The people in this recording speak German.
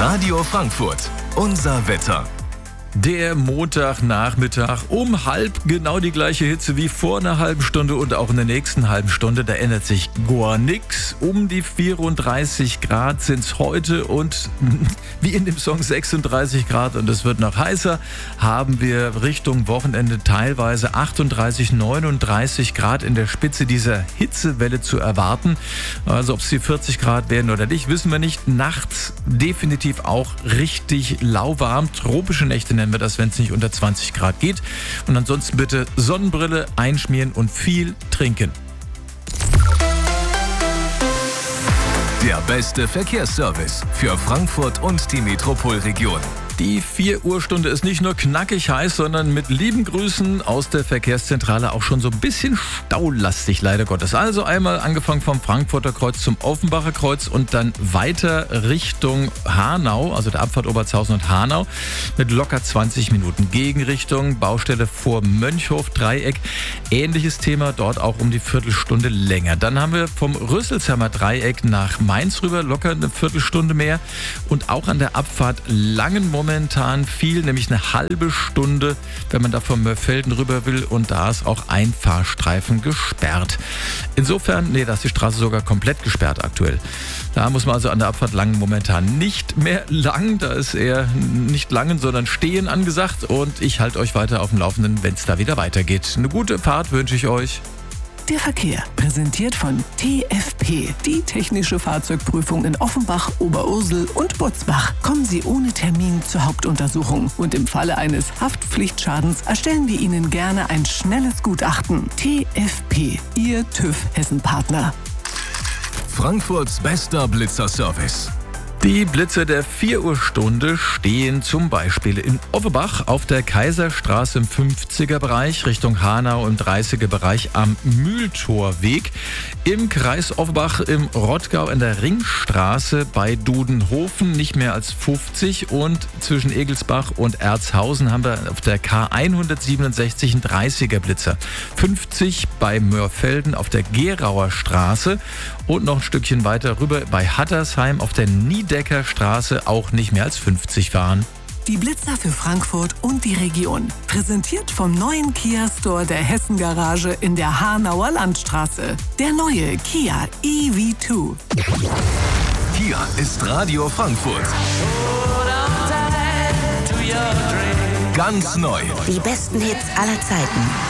Radio Frankfurt. Unser Wetter. Der Montagnachmittag um halb genau die gleiche Hitze wie vor einer halben Stunde und auch in der nächsten halben Stunde. Da ändert sich gar nichts. Um die 34 Grad sind es heute und wie in dem Song 36 Grad und es wird noch heißer, haben wir Richtung Wochenende teilweise 38, 39 Grad in der Spitze dieser Hitzewelle zu erwarten. Also ob es die 40 Grad werden oder nicht, wissen wir nicht. Nachts definitiv auch richtig lauwarm. Tropische Nächte nennen wir das, wenn es nicht unter 20 Grad geht. Und ansonsten bitte Sonnenbrille einschmieren und viel trinken. Der beste Verkehrsservice für Frankfurt und die Metropolregion. Die 4 Uhr Stunde ist nicht nur knackig heiß, sondern mit lieben Grüßen aus der Verkehrszentrale auch schon so ein bisschen staulastig, leider Gottes. Also einmal angefangen vom Frankfurter Kreuz zum Offenbacher Kreuz und dann weiter Richtung Hanau, also der Abfahrt Obertshausen und Hanau, mit locker 20 Minuten. Gegenrichtung, Baustelle vor Mönchhof, Dreieck. Ähnliches Thema, dort auch um die Viertelstunde länger. Dann haben wir vom Rüsselsheimer Dreieck nach Mainz rüber locker eine Viertelstunde mehr und auch an der Abfahrt Langen momentan viel, nämlich eine halbe Stunde, wenn man da von Mörfelden rüber will und da ist auch ein Fahrstreifen gesperrt. Insofern, da ist die Straße sogar komplett gesperrt aktuell. Da muss man also an der Abfahrt Langen momentan nicht mehr lang, da ist eher nicht Langen, sondern Stehen angesagt und ich halte euch weiter auf dem Laufenden, wenn es da wieder weitergeht. Eine gute Fahrt wünsche ich euch. Der Verkehr, präsentiert von TFP, die technische Fahrzeugprüfung in Offenbach, Oberursel und Butzbach. Kommen Sie ohne Termin zur Hauptuntersuchung und im Falle eines Haftpflichtschadens erstellen wir Ihnen gerne ein schnelles Gutachten. TFP, Ihr TÜV-Hessen-Partner. Frankfurts bester Blitzerservice. Die Blitzer der 4 Uhr Stunde stehen zum Beispiel in Offenbach auf der Kaiserstraße im 50er Bereich, Richtung Hanau im 30er Bereich am Mühltorweg, im Kreis Offenbach im Rottgau in der Ringstraße bei Dudenhofen nicht mehr als 50 und zwischen Egelsbach und Erzhausen haben wir auf der K167 einen 30er Blitzer. 50 bei Mörfelden auf der Gerauer Straße und noch ein Stückchen weiter rüber bei Hattersheim auf der Niedecker Straße auch nicht mehr als 50 fahren. Die Blitzer für Frankfurt und die Region. Präsentiert vom neuen Kia Store der Hessen Garage in der Hanauer Landstraße. Der neue Kia EV2. Hier ist Radio Frankfurt. Ganz neu. Die besten Hits aller Zeiten.